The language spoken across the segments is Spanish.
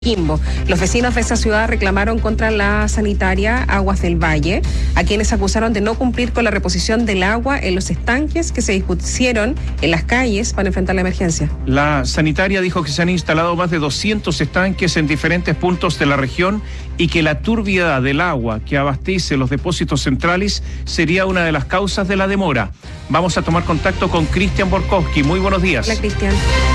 Coquimbo. Los vecinos de esa ciudad reclamaron contra la sanitaria Aguas del Valle, a quienes acusaron de no cumplir con la reposición del agua en los estanques que se dispusieron en las calles para enfrentar la emergencia. La sanitaria dijo que se han instalado más de 200 estanques en diferentes puntos de la región y que la turbiedad del agua que abastece los depósitos centrales sería una de las causas de la demora. Vamos a tomar contacto con Cristian Borkowski. Muy buenos días. Hola, Cristian.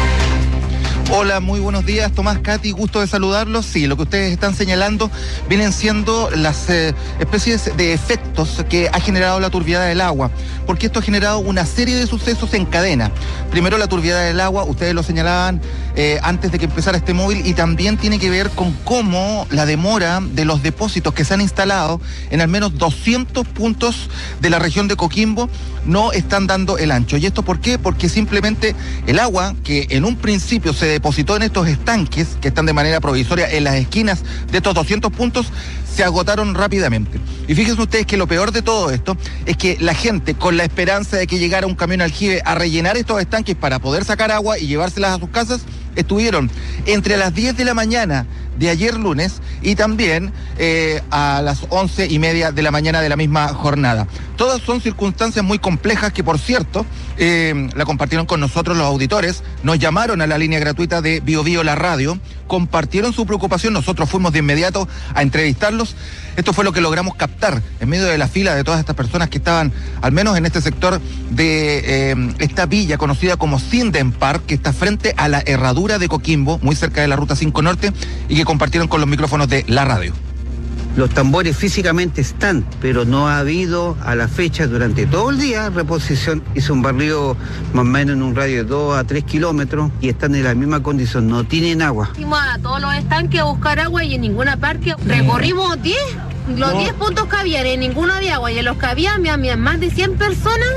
Hola, muy buenos días, Tomás, Katy, gusto de saludarlos. Sí, lo que ustedes están señalando vienen siendo las especies de efectos que ha generado la turbiedad del agua, porque esto ha generado una serie de sucesos en cadena. Primero, la turbiedad del agua, ustedes lo señalaban antes de que empezara este móvil, y también tiene que ver con cómo la demora de los depósitos que se han instalado en al menos 200 puntos de la región de Coquimbo no están dando el ancho. ¿Y esto por qué? Porque simplemente el agua que en un principio se depositó en estos estanques, que están de manera provisoria en las esquinas de estos 200 puntos, se agotaron rápidamente. Y fíjense ustedes que lo peor de todo esto es que la gente, con la esperanza de que llegara un camión aljibe a rellenar estos estanques para poder sacar agua y llevárselas a sus casas, estuvieron entre las 10 de la mañana de ayer lunes y también a las 11:30 de la mañana de la misma jornada. Todas son circunstancias muy complejas que, por cierto, la compartieron con nosotros los auditores, nos llamaron a la línea gratuita de Bio Bio la radio, compartieron su preocupación, nosotros fuimos de inmediato a entrevistarlos. Esto fue lo que logramos captar en medio de la fila de todas estas personas que estaban, al menos en este sector de esta villa conocida como Sinden Park, que está frente a la herradura de Coquimbo, muy cerca de la Ruta 5 Norte, y que compartieron con los micrófonos de la radio. Los tambores físicamente están, pero no ha habido a la fecha durante todo el día reposición. Hizo un barrido más o menos en un radio de 2 a 3 kilómetros y están en la misma condición, no tienen agua. Fuimos a todos los estanques a buscar agua y en ninguna parte. Recorrimos 10 puntos que había, en ninguno había agua, y en los que había más de 100 personas.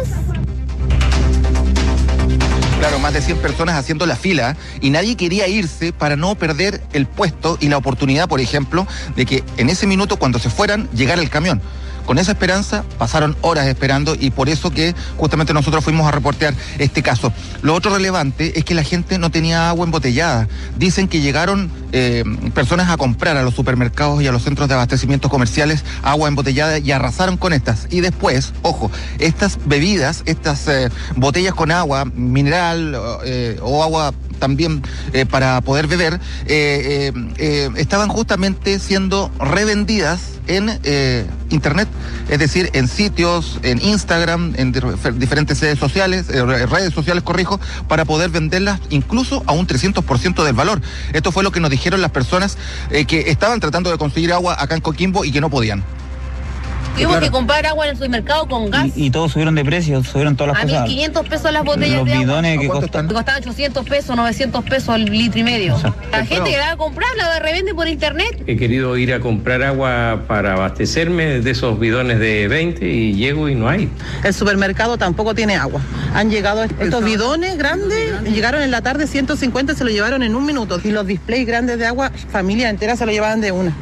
Claro, más de 100 personas haciendo la fila y nadie quería irse para no perder el puesto y la oportunidad, por ejemplo, de que en ese minuto, cuando se fueran, llegara el camión. Con esa esperanza pasaron horas esperando y por eso que justamente nosotros fuimos a reportear este caso. Lo otro relevante es que la gente no tenía agua embotellada. Dicen que llegaron personas a comprar a los supermercados y a los centros de abastecimiento comerciales agua embotellada y arrasaron con estas. Y después, ojo, estas bebidas, estas botellas con agua mineral o agua también para poder beber, estaban justamente siendo revendidas en internet, es decir, en sitios, en Instagram, en diferentes redes sociales, para poder venderlas incluso a un 300% del valor. Esto fue lo que nos dijeron las personas que estaban tratando de conseguir agua acá en Coquimbo y que no podían. Tuvimos que comprar agua en el supermercado con gas. Y todos subieron de precio, subieron todas las cosas. A 1.500 pesos las botellas de agua. Los bidones que costaban 800 pesos, 900 pesos al litro y medio. Exacto. La gente que va a comprar la revende por internet. He querido ir a comprar agua para abastecerme de esos bidones de 20 y llego y no hay. El supermercado tampoco tiene agua. Han llegado estos bidones grandes, llegaron en la tarde 150, se lo llevaron en un minuto. Y los displays grandes de agua, familia entera se lo llevaban de una.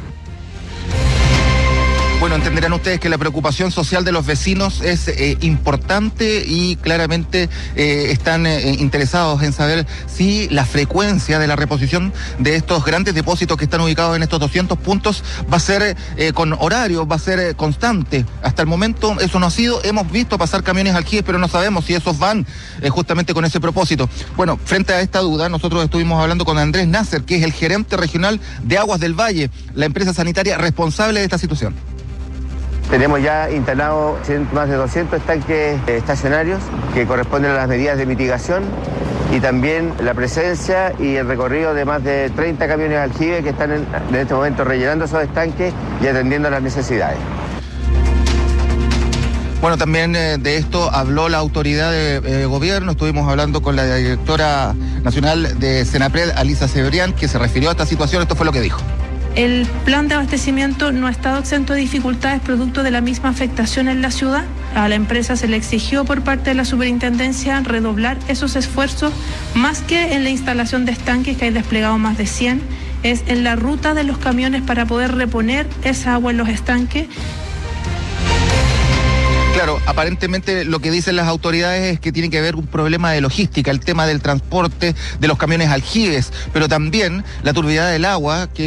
Bueno, entenderán ustedes que la preocupación social de los vecinos es importante y claramente están interesados en saber si la frecuencia de la reposición de estos grandes depósitos que están ubicados en estos 200 puntos va a ser con horario, va a ser constante. Hasta el momento eso no ha sido. Hemos visto pasar camiones aljibes, pero no sabemos si esos van justamente con ese propósito. Bueno, frente a esta duda, nosotros estuvimos hablando con Andrés Nasser, que es el gerente regional de Aguas del Valle, la empresa sanitaria responsable de esta situación. Tenemos ya instalados más de 200 estanques estacionarios que corresponden a las medidas de mitigación y también la presencia y el recorrido de más de 30 camiones aljibe que están en este momento rellenando esos estanques y atendiendo las necesidades. Bueno, también de esto habló la autoridad de gobierno. Estuvimos hablando con la directora nacional de Senapred, Alisa Cebrián, que se refirió a esta situación. Esto fue lo que dijo. El plan de abastecimiento no ha estado exento de dificultades producto de la misma afectación en la ciudad. A la empresa se le exigió por parte de la superintendencia redoblar esos esfuerzos, más que en la instalación de estanques, que hay desplegado más de 100, es en la ruta de los camiones para poder reponer esa agua en los estanques. Claro, aparentemente lo que dicen las autoridades es que tiene que haber un problema de logística, el tema del transporte de los camiones aljibes, pero también la turbidez del agua que